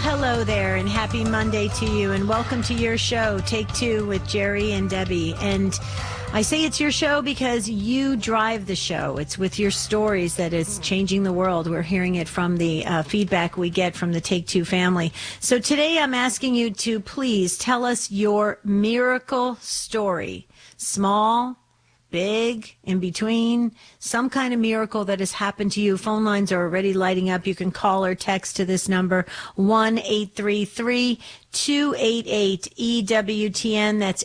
hello there, and happy Monday to you, and welcome to your show, Take Two with Jerry and Debbie. And I say it's your show because you drive the show. It's with your stories that is changing the world. We're hearing it from the feedback we get from the Take Two family. So today I'm asking you to please tell us your miracle story. Small, big, in between, some kind of miracle that has happened to you. Phone lines are already lighting up. You can call or text to this number, 1-833-288-EWTN. That's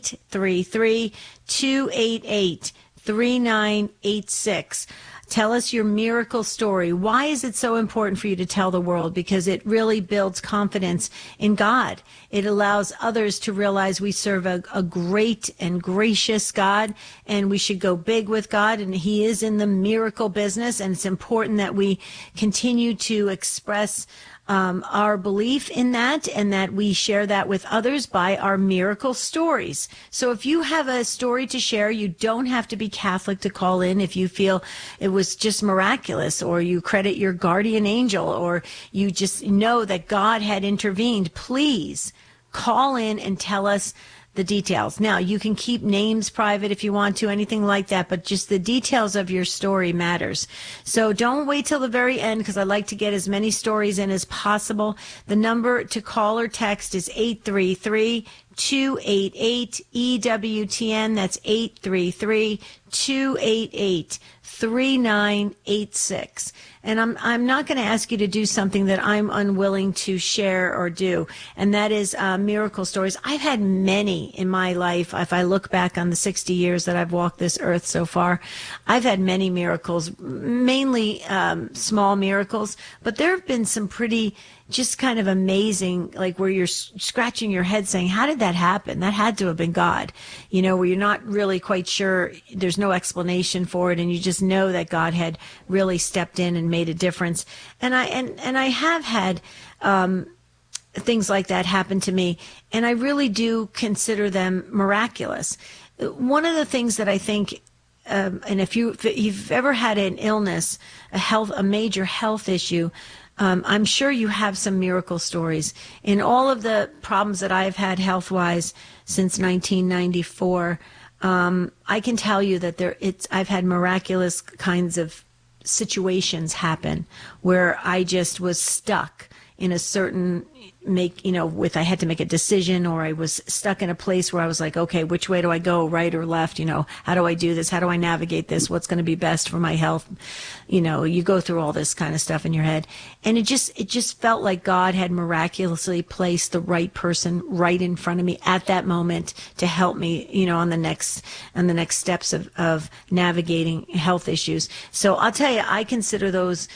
833-288-3986. Tell us your miracle story. Why is it so important for you to tell the world? Because it really builds confidence in God. It allows others to realize we serve a great and gracious God, and we should go big with God, and He is in the miracle business, and it's important that we continue to express our belief in that, and that we share that with others by our miracle stories. So if you have a story to share, you don't have to be Catholic to call in. If you feel it was just miraculous, or you credit your guardian angel, or you just know that God had intervened, please call in and tell us the details. Now, you can keep names private if you want to, anything like that, but just the details of your story matters. So don't wait till the very end, because I like to get as many stories in as possible. The number to call or text is 833-288-EWTN. That's 833-288-3986. And I'm not going to ask you to do something that I'm unwilling to share or do, and that is miracle stories. I've had many in my life. If I look back on the 60 years that I've walked this earth so far, I've had many miracles, mainly small miracles, but there have been some pretty just kind of amazing, like where you're scratching your head saying, how did that happen? That had to have been God, where you're not really quite sure. There's no explanation for it, and you just know that God had really stepped in and made a difference. And I have had things like that happen to me, and I really do consider them miraculous. One of the things that I think, and if you've ever had an illness, a major health issue, I'm sure you have some miracle stories. In all of the problems that I've had health-wise since 1994, I can tell you that I've had miraculous kinds of situations happen where I just was stuck in a certain I had to make a decision, or I was stuck in a place where I was like, okay, which way do I go, right or left? How do I do this? How do I navigate this? What's going to be best for my health? You go through all this kind of stuff in your head. And it just felt like God had miraculously placed the right person right in front of me at that moment to help me, on the next steps of navigating health issues. So I'll tell you, I consider those,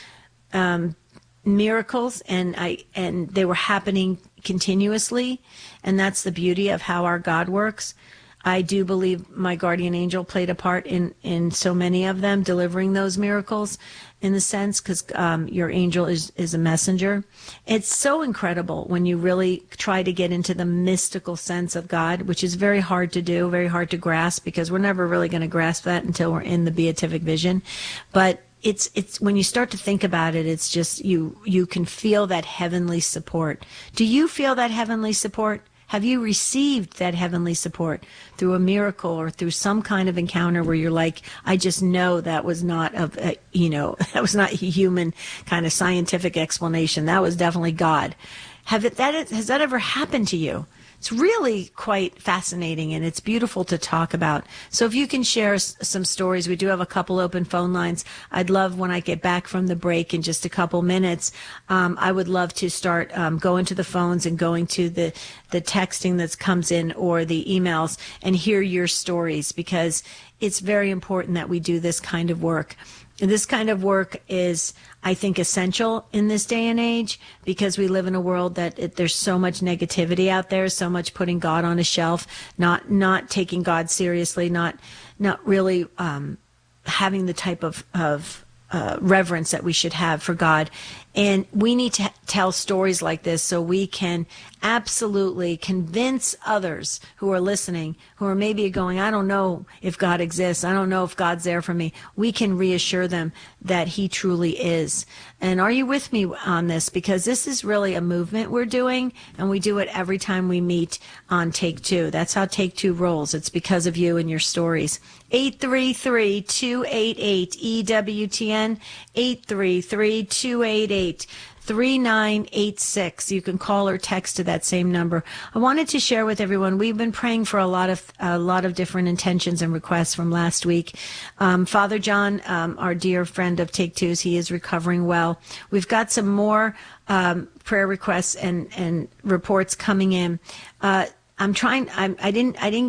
miracles, and they were happening continuously, and that's the beauty of how our God works. I do believe my guardian angel played a part in so many of them, delivering those miracles, in the sense, because your angel is a messenger. It's so incredible when you really try to get into the mystical sense of God, which is very hard to do, very hard to grasp, because we're never really going to grasp that until we're in the beatific vision. But it's when you start to think about it, it's just you can feel that heavenly support. Do you feel that heavenly support? Have you received that heavenly support through a miracle or through some kind of encounter where you're like, I just know that was not that was not a human kind of scientific explanation. That was definitely God. Has that ever happened to you? It's really quite fascinating, and it's beautiful to talk about. So if you can share some stories, we do have a couple open phone lines. I'd love, when I get back from the break in just a couple minutes, I would love to start going to the phones and going to the texting that comes in or the emails and hear your stories, because it's very important that we do this kind of work. And this kind of work is, I think, essential in this day and age, because we live in a world that there's so much negativity out there, so much putting God on a shelf, not taking God seriously, not really having the type of reverence that we should have for God. And we need to tell stories like this so we can absolutely convince others who are listening, who are maybe going, I don't know if God exists. I don't know if God's there for me. We can reassure them that he truly is. And are you with me on this? Because this is really a movement we're doing, and we do it every time we meet on Take Two. That's how Take Two rolls. It's because of you and your stories. 833-288-EWTN, 833-288-3986. You can call or text to that same number. I wanted to share with everyone, we've been praying for a lot of different intentions and requests from last week. Father John, our dear friend of Take Two's, he is recovering well. We've got some more prayer requests and reports coming in. I didn't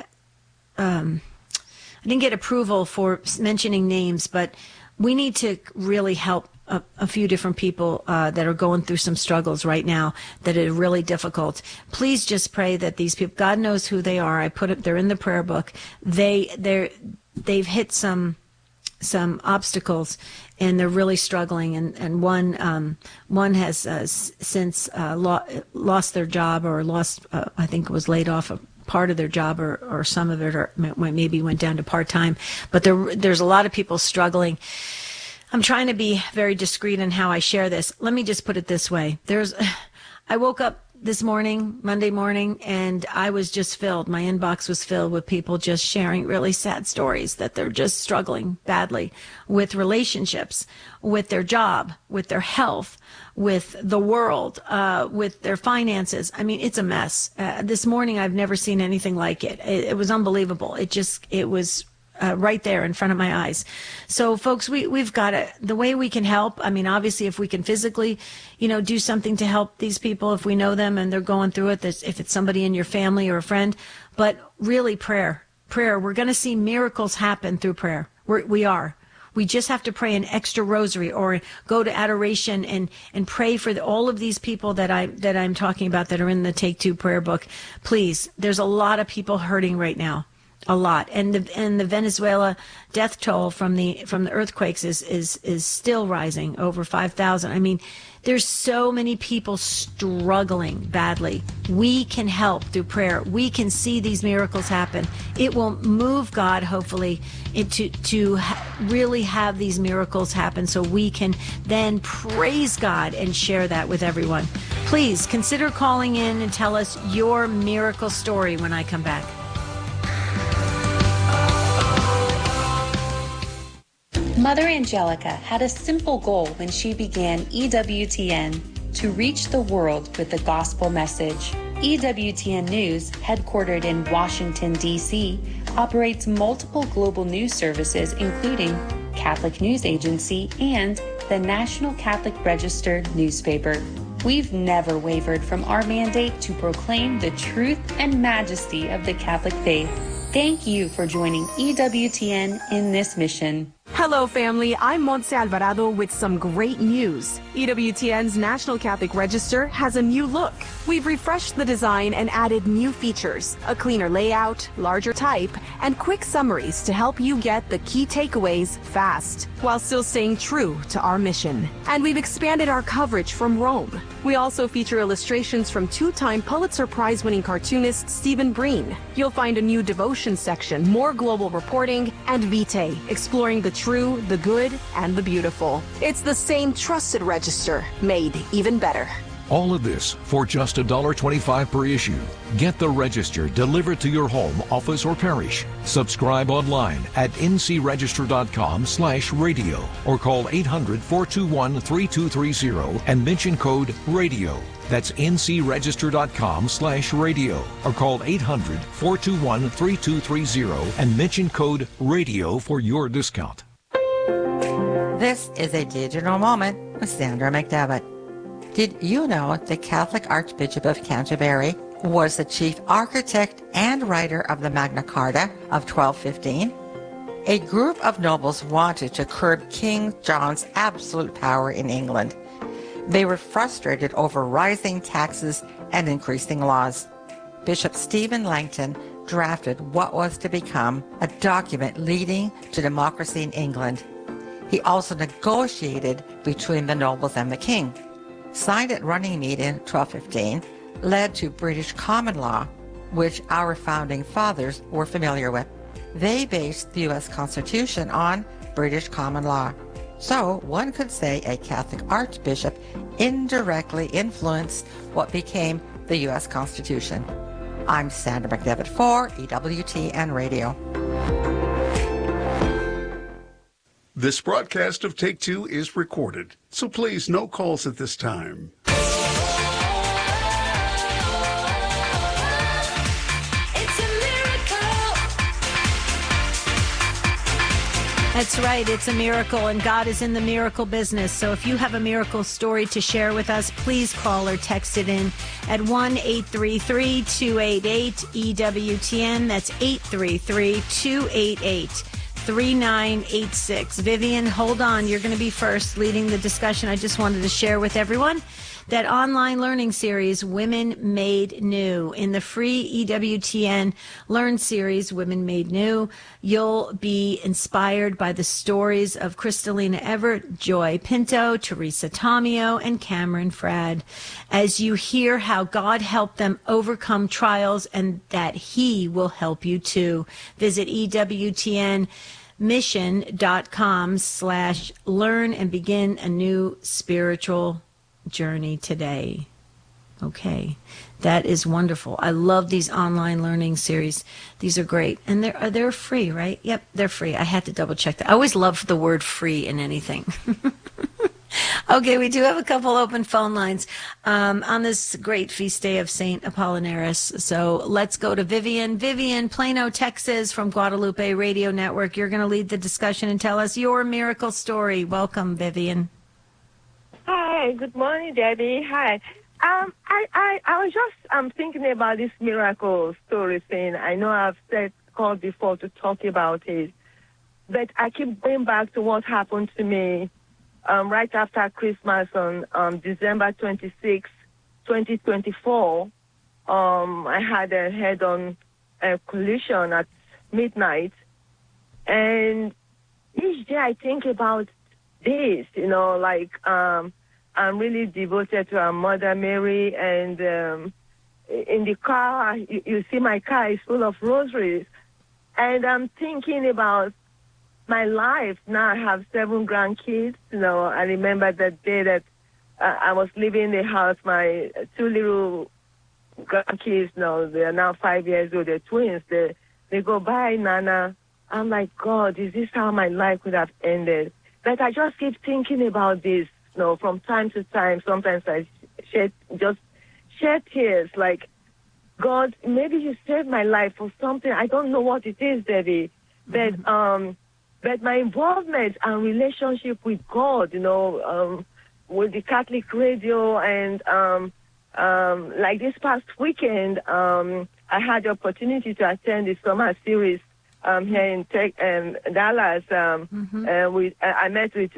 get approval for mentioning names, but we need to really help a few different people that are going through some struggles right now that are really difficult. Please just pray that these people, God knows who they are. I put it, they're in the prayer book. They've hit some obstacles and they're really struggling. And one has since lost their job, or lost, I think was laid off part of their job, or some of it, or maybe went down to part-time. But there's a lot of people struggling. I'm trying to be very discreet in how I share this. Let me just put it this way. I woke up this morning, Monday morning, and I was just filled. My inbox was filled with people just sharing really sad stories that they're just struggling badly with relationships, with their job, with their health, with the world, with their finances. I mean, it's a mess. This morning, I've never seen anything like it. It was unbelievable. It was right there in front of my eyes. So folks, we've got to, the way we can help. I mean, obviously if we can physically, do something to help these people, if we know them and they're going through it, if it's somebody in your family or a friend, but really prayer, we're going to see miracles happen through prayer. We are. We just have to pray an extra rosary or go to adoration and pray for all of these people that I'm talking about that are in the Take Two prayer book. Please, there's a lot of people hurting right now. A lot. And the Venezuela death toll from the earthquakes is still rising, over 5,000. I mean, there's so many people struggling badly. We can help through prayer. We can see these miracles happen. It will move God, hopefully, to really have these miracles happen so we can then praise God and share that with everyone. Please consider calling in and tell us your miracle story when I come back. Mother Angelica had a simple goal when she began EWTN: to reach the world with the gospel message. EWTN News, headquartered in Washington, D.C., operates multiple global news services, including Catholic News Agency and the National Catholic Register newspaper. We've never wavered from our mandate to proclaim the truth and majesty of the Catholic faith. Thank you for joining EWTN in this mission. Hello, family. I'm Montse Alvarado with some great news. EWTN's National Catholic Register has a new look. We've refreshed the design and added new features, a cleaner layout, larger type, and quick summaries to help you get the key takeaways fast, while still staying true to our mission. And we've expanded our coverage from Rome. We also feature illustrations from two-time Pulitzer Prize-winning cartoonist Stephen Breen. You'll find a new devotion section, more global reporting, and Vitae, exploring the true, the good, and the beautiful. It's the same trusted register, made even better. All of this for just $1.25 per issue. Get the Register delivered to your home, office, or parish. Subscribe online at ncregister.com/radio or call 800-421-3230 and mention code RADIO. That's ncregister.com/radio or call 800-421-3230 and mention code RADIO for your discount. This is a digital moment with Sandra McDevitt. Did you know the Catholic Archbishop of Canterbury was the chief architect and writer of the Magna Carta of 1215? A group of nobles wanted to curb King John's absolute power in England. They were frustrated over rising taxes and increasing laws. Bishop Stephen Langton drafted what was to become a document leading to democracy in England. He also negotiated between the nobles and the king, signed at Runnymede in 1215, led to British common law, which our founding fathers were familiar with. They based the U.S. Constitution on British common law. So one could say a Catholic archbishop indirectly influenced what became the U.S. Constitution. I'm Sandra McDevitt for EWTN Radio. This broadcast of Take Two is recorded, so please no calls at this time. That's right. It's a miracle, and God is in the miracle business. So if you have a miracle story to share with us, please call or text it in at 1-833-288-EWTN. That's 833-288-3986. Vivian, hold on. You're going to be first leading the discussion. I just wanted to share with everyone that online learning series, Women Made New. In the free EWTN Learn series, Women Made New, you'll be inspired by the stories of Kristalina Everett, Joy Pinto, Teresa Tomeo, and Cameron Frad, as you hear how God helped them overcome trials and that He will help you too. Visit EWTNmission.com/learn and begin a new spiritual journey today. Okay, that is wonderful. I love these online learning series. These are great, and they're free, right? Yep, they're free. I had to double check that. I always love the word free in anything. Okay, we do have a couple open phone lines on this great feast day of Saint Apollinaris. So let's go to Vivian. Vivian, Plano, Texas, from Guadalupe Radio Network. You're going to lead the discussion and tell us your miracle story. Welcome, Vivian. Hi, good morning, Debbie. Hi. I was just thinking about this miracle story thing. I know I've called before to talk about it, but I keep going back to what happened to me right after Christmas on December 26, 2024. I had a head-on collision at midnight, and each day I think about this, like I'm really devoted to our Mother Mary, and in the car, you see my car is full of rosaries, and I'm thinking about my life. Now I have 7 grandkids. I remember that day that I was leaving the house, my 2 little grandkids, they are now 5 years old, they're twins, they go, "Bye, Nana." I'm like, God, is this how my life would have ended? But I just keep thinking about this, from time to time. Sometimes I shed tears, like, God, maybe you saved my life for something. I don't know what it is, Debbie. But my involvement and relationship with God, with the Catholic radio, and like this past weekend, I had the opportunity to attend the summer series here in Dallas. I met with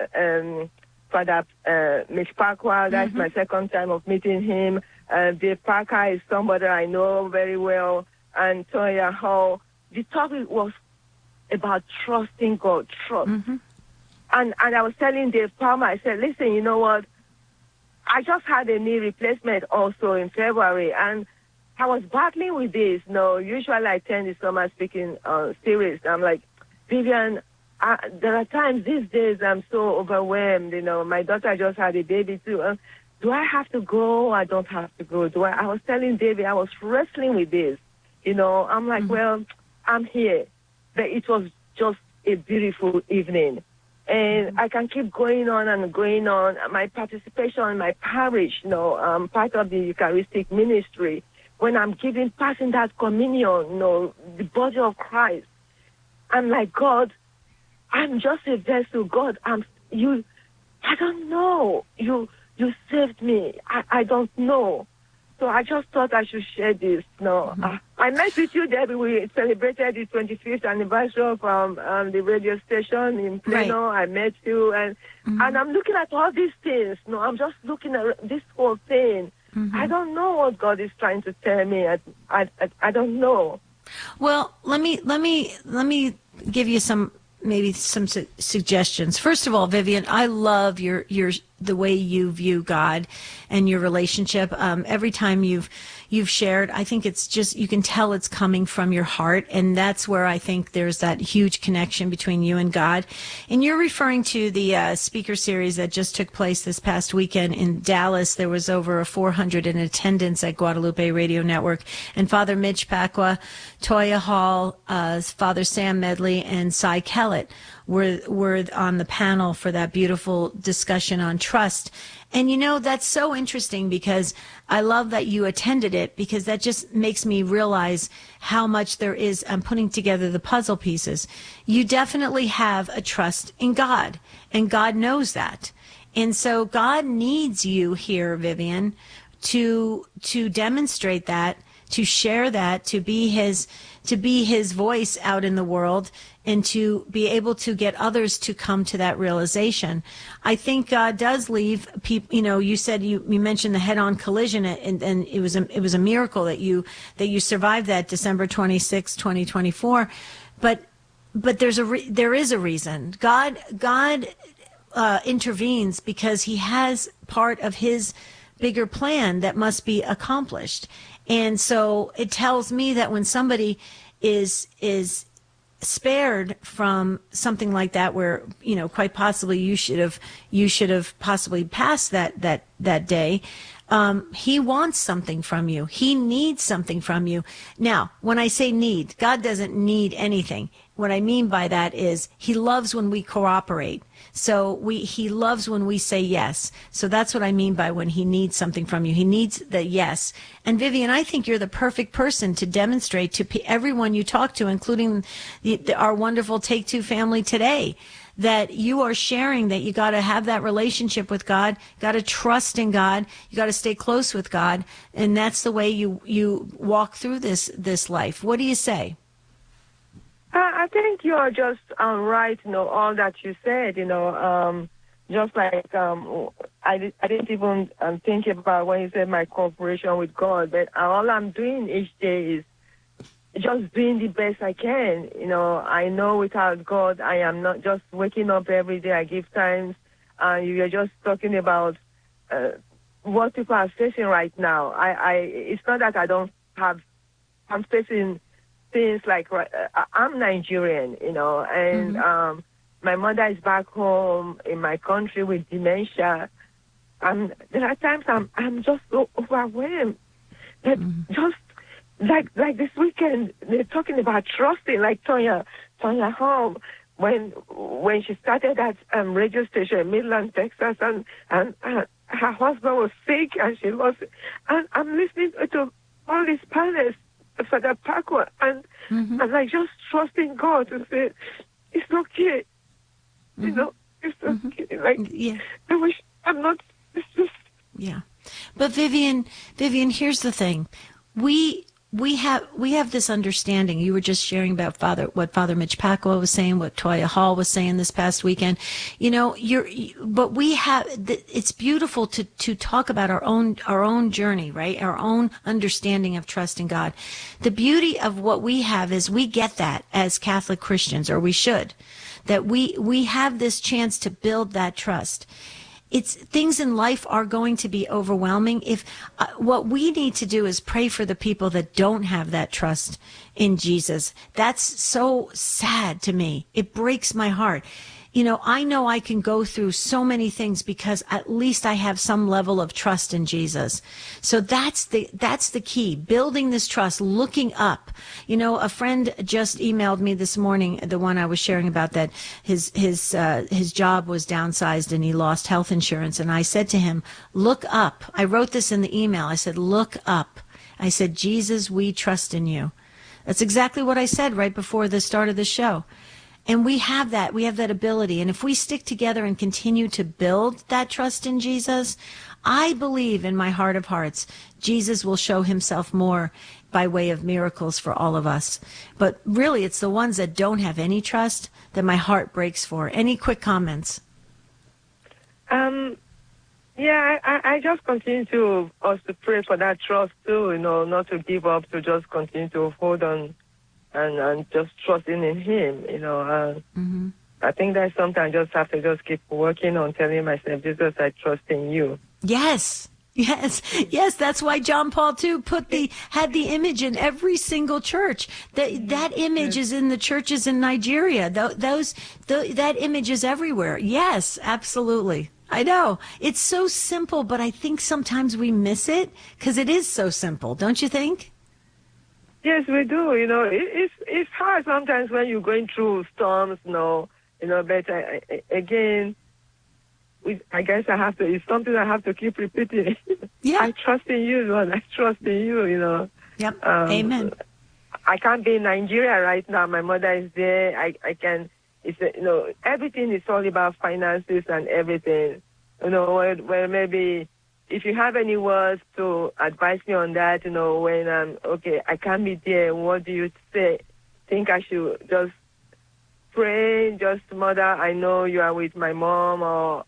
Father Mitch Parker. That's my second time of meeting him. Dave Parker is somebody I know very well. And Toya Hall. The topic was about trusting God, trust. And I was telling Dave Palmer, I said, listen, you know what? I just had a knee replacement also in February, and I was battling with this. Usually I attend the summer speaking series. I'm like, Vivian, there are times these days I'm so overwhelmed. My daughter just had a baby too. Do I have to go? I don't have to go. I was telling David, I was wrestling with this. I'm like, well, I'm here. But it was just a beautiful evening. And I can keep going on and going on. My participation in my parish, I'm part of the Eucharistic ministry. When I'm passing that communion, the body of Christ, I'm like, God, I'm just a vessel. God, I don't know. You saved me. I don't know. So I just thought I should share this. I met with you, Debbie. We celebrated the 25th anniversary of the radio station in Plano. Right. I met you, and I'm looking at all these things. I'm just looking at this whole thing. I don't know what God is trying to tell me. I don't know. Well, let me give you some maybe some suggestions. First of all, Vivian, I love your the way you view God and your relationship. Every time you've shared, I think it's just, you can tell it's coming from your heart, and that's where I think there's that huge connection between you and God. And you're referring to the speaker series that just took place this past weekend in Dallas. There was over 400 in attendance at Guadalupe Radio Network, and Father Mitch Pacwa, Toya Hall, Father Sam Medley, and Cy Kellett were on the panel for that beautiful discussion on trust. And that's so interesting, because I love that you attended it, because that just makes me realize how much there is. I'm putting together the puzzle pieces. You definitely have a trust in God, and God knows that. And so God needs you here, Vivian, to demonstrate that, to share that, to be his voice out in the world, and to be able to get others to come to that realization. I think God does leave people. You said you mentioned the head-on collision, and it was a miracle that you survived that December 26, 2024. But there is a reason. God intervenes because he has part of his bigger plan that must be accomplished. And so it tells me that when somebody is spared from something like that, where quite possibly you should have possibly passed that day, he wants something from you. He needs something from you. Now, when I say need, God doesn't need anything. What I mean by that is he loves when we cooperate. So he loves when we say yes. So that's what I mean by when he needs something from you. He needs the yes. And Vivian, I think you're the perfect person to demonstrate to everyone you talk to, including our wonderful Take Two family today, that you are sharing that you got to have that relationship with God, got to trust in God, you got to stay close with God, and that's the way you walk through this life. What do you say? I think you are just right, all that you said, just like I didn't even think about when you said my cooperation with God, but all I'm doing each day is just doing the best I can. I know without God, I am not just waking up every day. I give thanks. You were just talking about what people are facing right now. It's not that I'm facing things like, I'm Nigerian, and my mother is back home in my country with dementia. There are times I'm just so overwhelmed that just like this weekend, they're talking about trusting, like Toya Hall, when she started at radio station in Midland, Texas, and her husband was sick and she lost it. And I'm listening to all these panels for the Pacwa, and like just trusting God to say, it's okay. It's okay. Like, I wish I'm not, it's just. Yeah. But Vivian, here's the thing. We have this understanding. You were just sharing about what Father Mitch Pacwa was saying, what Toya Hall was saying this past weekend. But we have. It's beautiful to talk about our own journey, right? Our own understanding of trust in God. The beauty of what we have is we get that as Catholic Christians, or we should, that we have this chance to build that trust. Things in life are going to be overwhelming. If what we need to do is pray for the people that don't have that trust in Jesus. That's so sad to me. It breaks my heart. I know I can go through so many things because at least I have some level of trust in Jesus. So that's the key, building this trust, looking up. A friend just emailed me this morning, the one I was sharing about, that his job was downsized and he lost health insurance. And I said to him, look up. I wrote this in the email. I said, look up. I said, Jesus, we trust in you. That's exactly what I said right before the start of the show. And we have that ability. And if we stick together and continue to build that trust in Jesus, I believe in my heart of hearts, Jesus will show himself more by way of miracles for all of us. But really, it's the ones that don't have any trust that my heart breaks for. Any quick comments? I just continue to pray for that trust too, not to give up, to just continue to hold on and just trusting in Him, I think that sometimes I just have to just keep working on telling myself, Jesus, I trust in you. Yes. Yes. That's why John Paul II had the image in every single church. That image is in the churches in Nigeria. That image is everywhere. Yes, absolutely. I know it's so simple, but I think sometimes we miss it because it is so simple. Don't you think? Yes, we do. It's hard sometimes when you're going through storms, but again, I guess it's something I have to keep repeating. Yeah. I trust in you, Lord. I trust in you, Yep. Amen. I can't be in Nigeria right now. My mother is there. I can, everything is all about finances and everything. Where maybe if you have any words to advise me on that, when I can't be there, what do you say? Think I should just pray, just Mother, I know you are with my mom, or...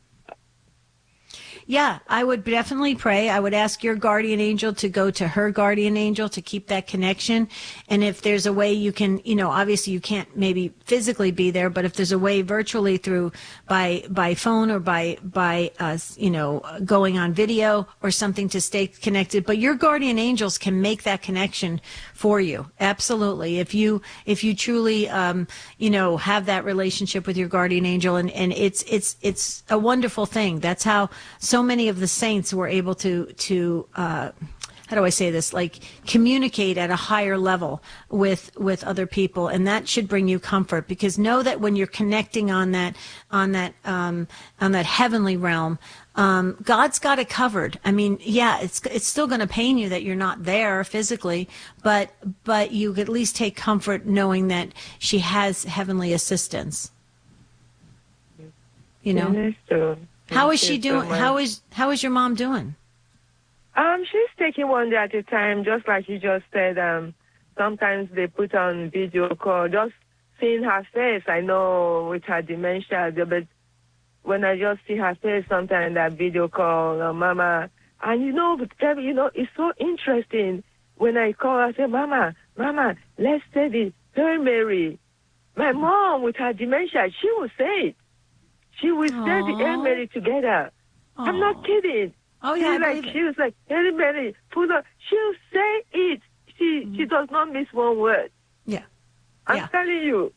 Yeah, I would definitely pray. I would ask your guardian angel to go to her guardian angel to keep that connection. And if there's a way you can, obviously you can't maybe physically be there, but if there's a way virtually by phone or by going on video or something to stay connected. But your guardian angels can make that connection for you. Absolutely. If you truly, have that relationship with your guardian angel, and it's a wonderful thing. That's how so many of the saints were able to how do I say this? Like communicate at a higher level with other people, and that should bring you comfort. Because know that when you're connecting on that heavenly realm, God's got it covered. I mean, yeah, it's still going to pain you that you're not there physically, but you at least take comfort knowing that she has heavenly assistance. How is she doing? How is your mom doing? She's taking one day at a time, just like you just said. Sometimes they put on video call, just seeing her face. I know with her dementia, but when I just see her face sometimes that video call, Mama, and it's so interesting. When I call, I say, Mama, let's say the Hail Mary. My mom with her dementia, she will say it. She will say the Hail Mary together. Aww. I'm not kidding. Oh, yeah, she was like, Hail Mary, she'll say it. She does not miss one word. Yeah. I'm telling you.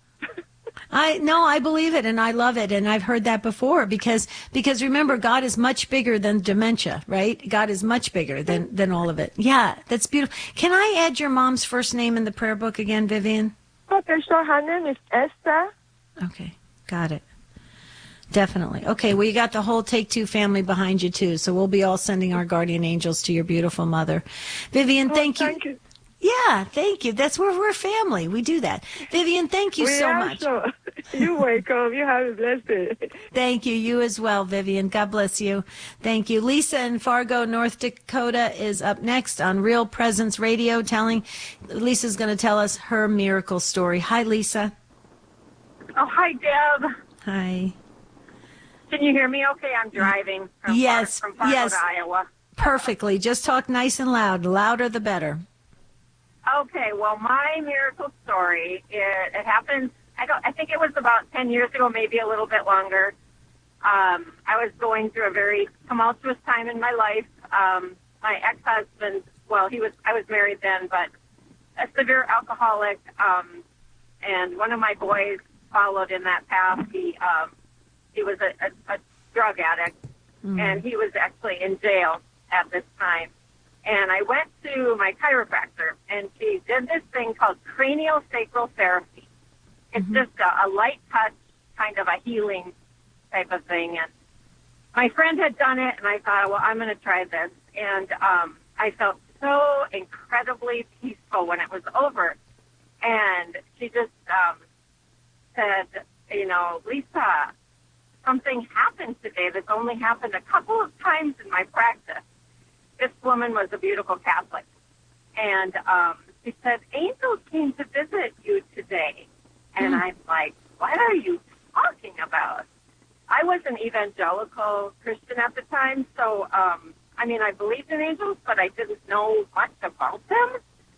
I believe it, and I love it, and I've heard that before, because remember, God is much bigger than dementia, right? God is much bigger than all of it. Yeah, that's beautiful. Can I add your mom's first name in the prayer book again, Vivian? Okay, so her name is Esther. Okay, got it. Definitely. Okay, well, you got the whole Take Two family behind you, too, so we'll be all sending our guardian angels to your beautiful mother. Vivian, thank you. Thank you. Yeah, thank you. That's where we're family. We do that. Vivian, thank you so much. You're welcome. You have a blessed day. Thank you. You as well, Vivian. God bless you. Thank you. Lisa in Fargo, North Dakota is up next on Real Presence Radio. Lisa's going to tell us her miracle story. Hi, Lisa. Oh, hi, Deb. Hi. Can you hear me okay? I'm driving from Fargo to Iowa. Perfectly. Just talk nice and loud. Louder the better. Okay, well, my miracle story, it happened, I think it was about 10 years ago, maybe a little bit longer. I was going through a very tumultuous time in my life. My ex-husband, I was married then, but a severe alcoholic, and one of my boys followed in that path. He was a drug addict, and he was actually in jail at this time. And I went to my chiropractor, and she did this thing called craniosacral therapy. It's just a light touch, kind of a healing type of thing. And my friend had done it, and I thought, well, I'm going to try this. And I felt so incredibly peaceful when it was over. And she just said, Lisa, something happened today that's only happened a couple of times in my practice. This woman was a beautiful Catholic. And she said, angels came to visit you today. And I'm like, what are you talking about? I was an evangelical Christian at the time, so, I believed in angels, but I didn't know much about them.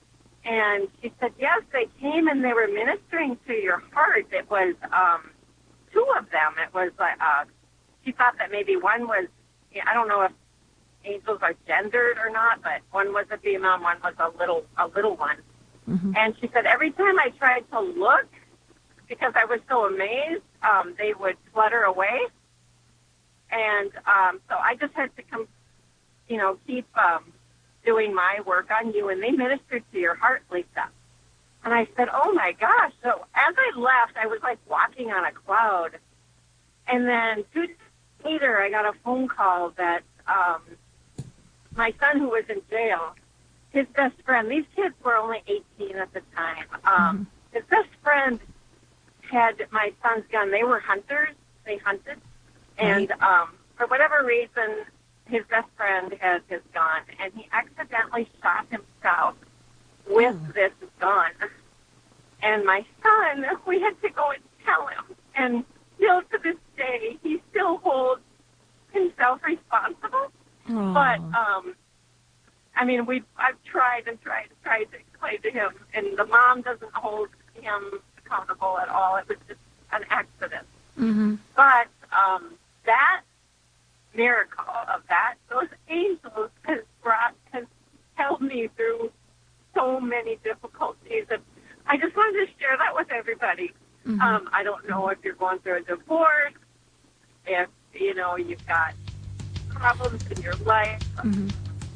And she said, yes, they came and they were ministering to your heart. It was two of them. It was she thought that maybe one was, I don't know if angels are gendered or not, but one was a female, one was a little one. Mm-hmm. And she said every time I tried to look, because I was so amazed, they would flutter away. And so I just had to keep doing my work on you, and they ministered to your heart, Lisa. And I said, oh my gosh. So as I left, I was like walking on a cloud. And then 2 days later, I got a phone call that my son, who was in jail, his best friend, these kids were only 18 at the time. His best friend had my son's gun. They were hunters. They hunted. And for whatever reason, his best friend had his gun, and he accidentally shot himself with this gun. And my son, we had to go and tell him. And still to this day, he still holds himself responsible. But, I mean, I've tried to explain to him, and the mom doesn't hold him accountable at all. It was just an accident. Mm-hmm. But that miracle of those angels has held me through so many difficulties. And I just wanted to share that with everybody. Mm-hmm. I don't know if you're going through a divorce, if, you've got problems in your life. Mm-hmm.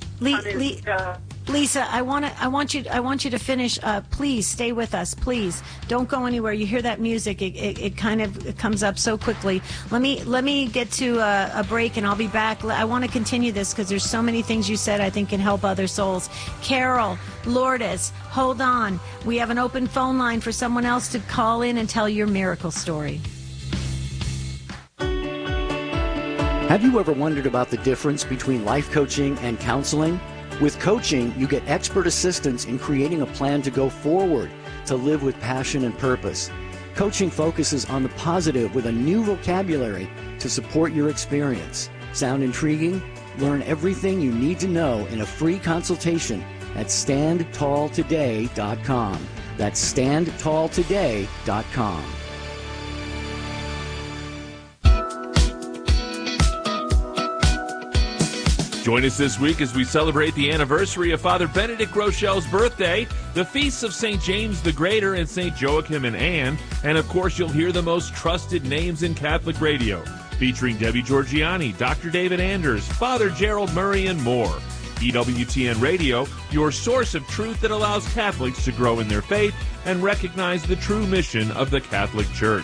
Lisa, I want you to finish. Please stay with us. Please don't go anywhere. You hear that music? It kind of comes up so quickly. Let me get to a break, and I'll be back. I want to continue this because there's so many things you said I think can help other souls. Carol, Lourdes, hold on. We have an open phone line for someone else to call in and tell your miracle story. Have you ever wondered about the difference between life coaching and counseling? With coaching, you get expert assistance in creating a plan to go forward, to live with passion and purpose. Coaching focuses on the positive with a new vocabulary to support your experience. Sound intriguing? Learn everything you need to know in a free consultation at StandTallToday.com. That's StandTallToday.com. Join us this week as we celebrate the anniversary of Father Benedict Grochel's birthday, the feasts of St. James the Greater and St. Joachim and Anne, and of course you'll hear the most trusted names in Catholic radio, featuring Debbie Georgianni, Dr. David Anders, Father Gerald Murray, and more. EWTN Radio, your source of truth that allows Catholics to grow in their faith and recognize the true mission of the Catholic Church.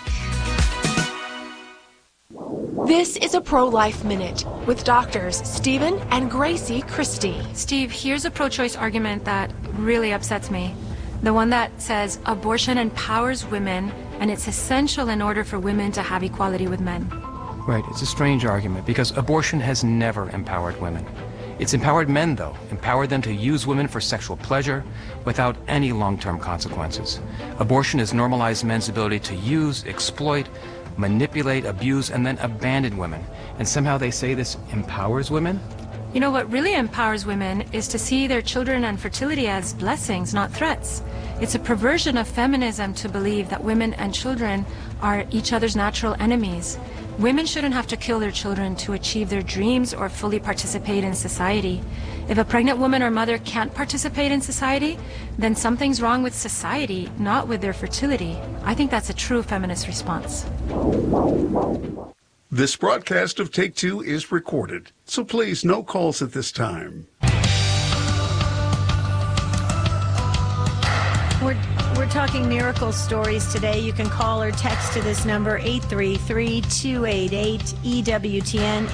This is a Pro-Life Minute with doctors Stephen and Gracie Christie. Steve, here's a pro-choice argument that really upsets me. The one that says abortion empowers women and it's essential in order for women to have equality with men. Right, it's a strange argument because abortion has never empowered women. It's empowered men, though, empowered them to use women for sexual pleasure without any long-term consequences. Abortion has normalized men's ability to use, exploit, manipulate, abuse, and then abandon women. And somehow they say this empowers women? You know, what really empowers women is to see their children and fertility as blessings, not threats. It's a perversion of feminism to believe that women and children are each other's natural enemies. Women shouldn't have to kill their children to achieve their dreams or fully participate in society. If a pregnant woman or mother can't participate in society, then something's wrong with society, not with their fertility. I think that's a true feminist response. This broadcast of Take Two is recorded, so please no calls at this time. We're talking miracle stories today. You can call or text to this number, 833-288-EWTN,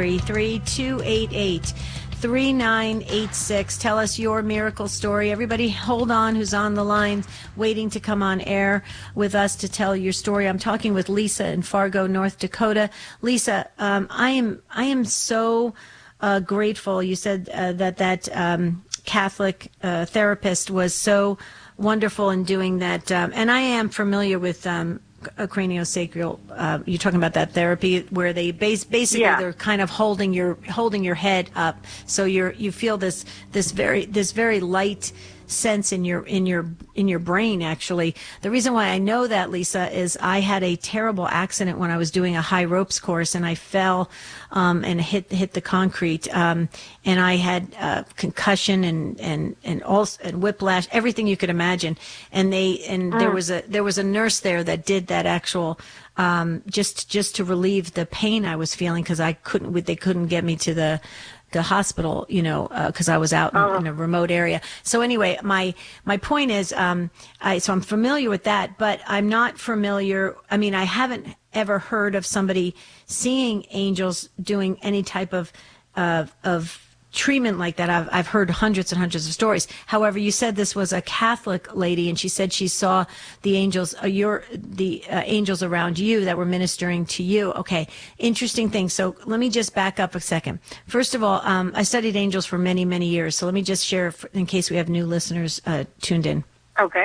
833-288-3986. Tell us your miracle story. Everybody hold on who's on the line waiting to come on air with us to tell your story. I'm talking with Lisa in Fargo, North Dakota. Lisa, I am so grateful. You said that Catholic therapist was so wonderful in doing that, and I am familiar with a craniosacral. You're talking about that therapy where they basically they're kind of holding your head up, so you feel this very light sense in your brain. Actually, the reason why I know that, Lisa, is I had a terrible accident when I was doing a high ropes course, and I fell and hit the concrete, and I had concussion and whiplash, everything you could imagine. And there was a nurse there that did that actual just to relieve the pain I was feeling, because they couldn't get me to the hospital, because I was out in a remote area. So anyway, my point is, so I'm familiar with that, but I'm not familiar. I mean, I haven't ever heard of somebody seeing angels doing any type of treatment like that. I've heard hundreds and hundreds of stories. However, you said this was a Catholic lady, and she said she saw the angels, angels around you that were ministering to you. Okay, interesting thing. So let me just back up a second. First of all, I studied angels for many, many years. So let me just share, in case we have new listeners tuned in. Okay.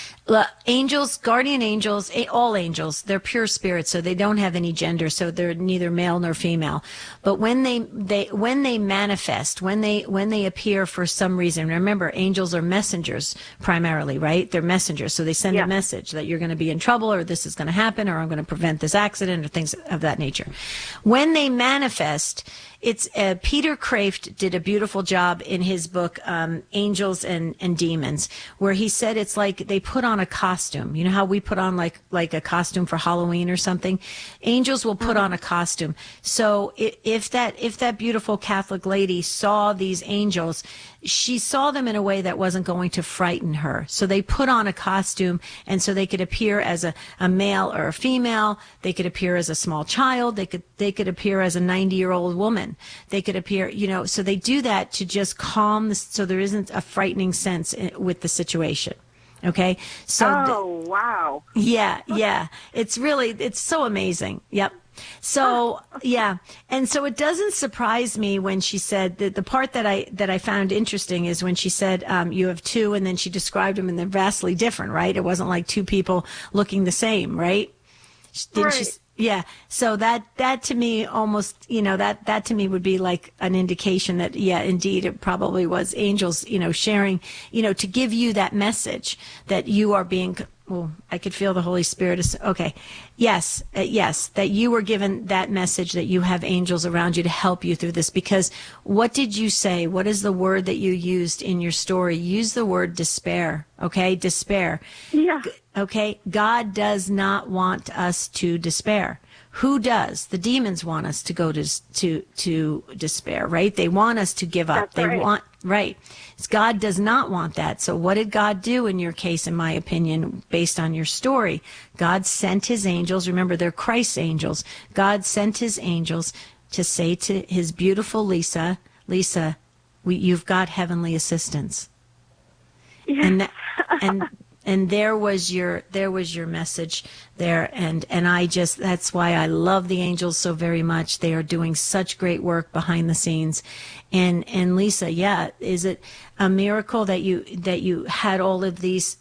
Angels, guardian angels, all angels, they're pure spirits, so they don't have any gender, so they're neither male nor female. But when they manifest, when they appear for some reason, remember, angels are messengers primarily, right? They're messengers, so they send a message that you're going to be in trouble, or this is going to happen, or I'm going to prevent this accident, or things of that nature. When they manifest, it's Peter Kraft did a beautiful job in his book, Angels and Demons, where he said it's like they put on a costume. You know how we put on like a costume for Halloween or something? Angels will put on a costume. So if that beautiful Catholic lady saw these angels, she saw them in a way that wasn't going to frighten her. So they put on a costume, and so they could appear as a male or a female. They could appear as a small child. They could appear as a 90-year-old woman. They could appear, so they do that to just calm so there isn't a frightening sense with the situation. Okay. So. Wow. Yeah. It's so amazing. Yep. So, yeah. And so it doesn't surprise me when she said that the part that I found interesting is when she said, you have two, and then she described them, and they're vastly different, right? It wasn't like two people looking the same, right? Yeah. So that to me almost, that to me would be like an indication that, yeah, indeed, it probably was angels, sharing, to give you that message that you are being, well, I could feel the Holy Spirit. Okay. Yes. That you were given that message that you have angels around you to help you through this. Because what did you say? What is the word that you used in your story? Use the word despair. Okay. Despair. Yeah. Okay. God does not want us to despair. Who does? The demons want us to go to despair, right? They want us to give up. Right. God does not want that. So what did God do in your case, in my opinion, based on your story? God sent his angels. Remember, they're Christ's angels. God sent his angels to say to his beautiful Lisa, you've got heavenly assistance. Yes. And there was your message there, and that's why I love the angels so very much. They are doing such great work behind the scenes. And Lisa, yeah, is it a miracle that you had all of this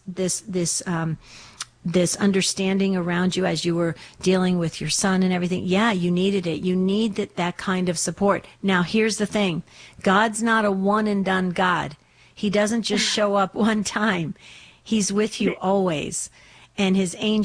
understanding around you as you were dealing with your son and everything? Yeah, you needed it. You need that kind of support. Now, here's the thing. God's not a one and done God. He doesn't just show up one time. He's with you always. And his angels